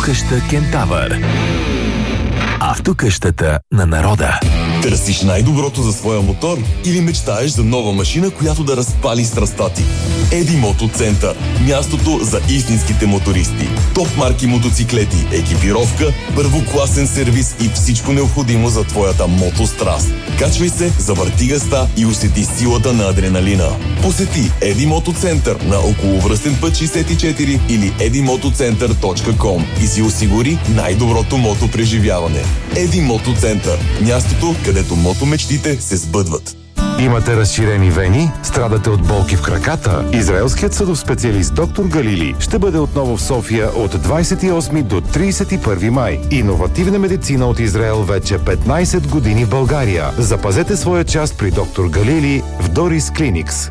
Автокъща Кентавър. Автокъщата на народа. Търсиш най-доброто за своя мотор или мечтаеш за нова машина, която да разпали страстта ти? Еди Мото Център. Мястото за истинските мотористи. Топ марки мотоциклети, екипировка, първокласен сервис и всичко необходимо за твоята мотостраст. Качвай се, завърти газта и усети силата на адреналина. Посети Еди Мото Център на околовръстен път 64 или edimotocenter.com и си осигури най-доброто мото преживяване. Еди Мото Център. Мястото, където мотомечтите се сбъдват. Имате разширени вени? Страдате от болки в краката? Израелският съдов специалист доктор Галили ще бъде отново в София от 28 до 31 май. Иновативна медицина от Израел вече 15 години в България. Запазете своя част при доктор Галили в Дорис Клиникс.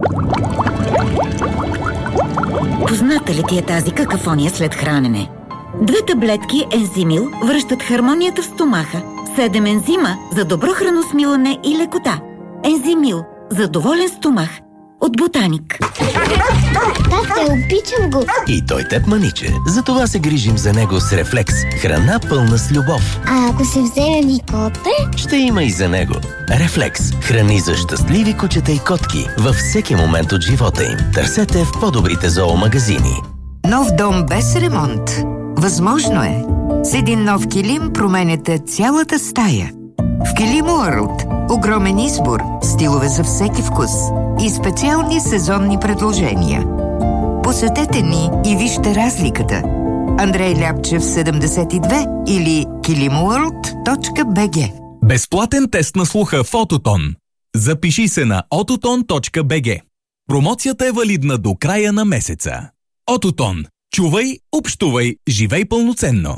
Позната ли ти е тази какафония след хранене? 2 таблетки Ензимил връщат хармонията в стомаха. 7 ензима за добро храносмилане и лекота. Ензимил за доволен стомах. От Ботаник. Тате, обичам го. И той теб, маниче. Затова се грижим за него с Рефлекс. Храна пълна с любов. А ако се вземе ми коте? Ще има и за него. Рефлекс. Храни за щастливи кучета и котки във всеки момент от живота им. Търсете в по-добрите зоомагазини. Нов дом без ремонт. Възможно е. С един нов килим променяте цялата стая. В Килим Уърлд огромен избор, стилове за всеки вкус и специални сезонни предложения. Посетете ни и вижте разликата. Андрей Ляпчев 72 или kilimworld.bg. Безплатен тест на слуха в Ототон. Запиши се на ototon.bg. Промоцията е валидна до края на месеца. Ототон. Чувай, общувай, живей пълноценно.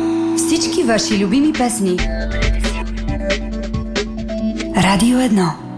Всички ваши любими песни. Радио 1.